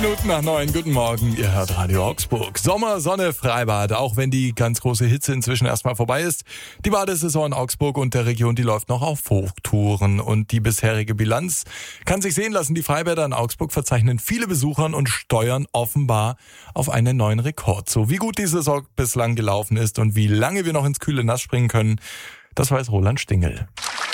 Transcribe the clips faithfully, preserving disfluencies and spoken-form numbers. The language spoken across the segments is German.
Minuten nach neun, guten Morgen, ihr hört Radio Augsburg. Sommer, Sonne, Freibad, auch wenn die ganz große Hitze inzwischen erstmal vorbei ist. Die Badesaison in Augsburg und der Region, die läuft noch auf Hochtouren. Und die bisherige Bilanz kann sich sehen lassen. Die Freibäder in Augsburg verzeichnen viele Besucher und steuern offenbar auf einen neuen Rekord. So wie gut die Saison bislang gelaufen ist und wie lange wir noch ins kühle Nass springen können, das weiß Roland Stingel.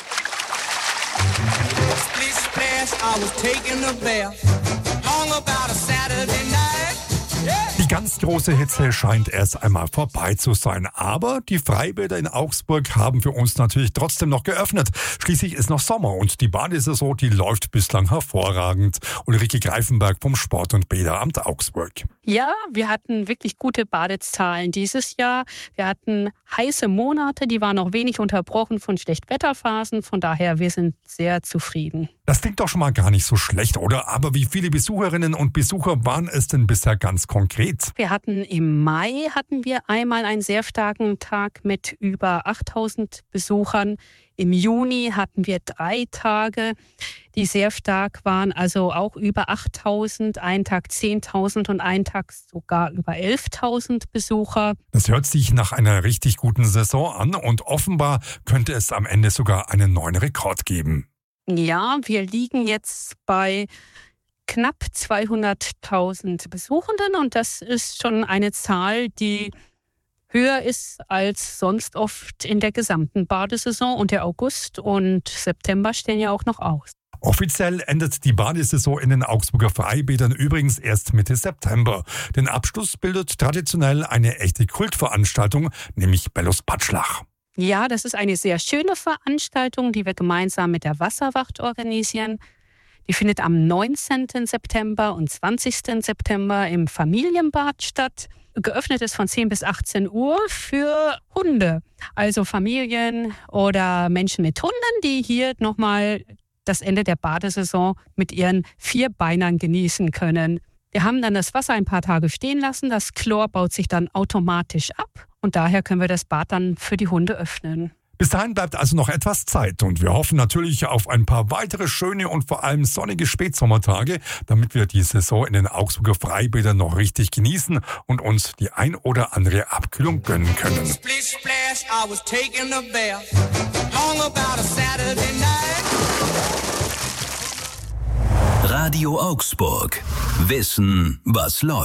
Die ganz große Hitze scheint erst einmal vorbei zu sein. Aber die Freibäder in Augsburg haben für uns natürlich trotzdem noch geöffnet. Schließlich ist noch Sommer und die Badesaison, die läuft bislang hervorragend. Ulrike Greifenberg vom Sport- und Bäderamt Augsburg. Ja, wir hatten wirklich gute Badezahlen dieses Jahr. Wir hatten heiße Monate, die waren noch wenig unterbrochen von Schlechtwetterphasen. Von daher, wir sind sehr zufrieden. Das klingt doch schon mal gar nicht so schlecht, oder? Aber wie viele Besucherinnen und Besucher waren es denn bisher ganz konkret? Wir hatten im Mai hatten wir einmal einen sehr starken Tag mit über achttausend Besuchern. Im Juni hatten wir drei Tage, die sehr stark waren, also auch über achttausend, einen Tag zehntausend und einen Tag sogar über elftausend Besucher. Das hört sich nach einer richtig guten Saison an und offenbar könnte es am Ende sogar einen neuen Rekord geben. Ja, wir liegen jetzt bei knapp zweihunderttausend Besuchenden und das ist schon eine Zahl, die höher ist als sonst oft in der gesamten Badesaison, und der August und September stehen ja auch noch aus. Offiziell endet die Badesaison in den Augsburger Freibädern übrigens erst Mitte September. Den Abschluss bildet traditionell eine echte Kultveranstaltung, nämlich Bellos Patschlach. Ja, das ist eine sehr schöne Veranstaltung, die wir gemeinsam mit der Wasserwacht organisieren. Die findet am neunzehnten September und zwanzigsten September im Familienbad statt. Geöffnet ist von zehn bis achtzehn Uhr für Hunde, also Familien oder Menschen mit Hunden, die hier nochmal das Ende der Badesaison mit ihren Vierbeinern genießen können. Wir haben dann das Wasser ein paar Tage stehen lassen, das Chlor baut sich dann automatisch ab und daher können wir das Bad dann für die Hunde öffnen. Bis dahin bleibt also noch etwas Zeit und wir hoffen natürlich auf ein paar weitere schöne und vor allem sonnige Spätsommertage, damit wir die Saison in den Augsburger Freibädern noch richtig genießen und uns die ein oder andere Abkühlung gönnen können. Radio Augsburg. Wissen, was läuft.